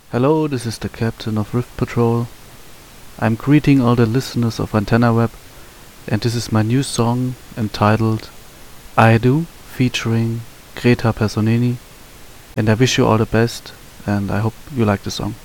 Hello, this is the captain of Rift Patrol. I'm greeting all the listeners of Antenna Web, and this is my new song entitled I Do, featuring Greta Personeni. And I wish you all the best, and I hope you like the song.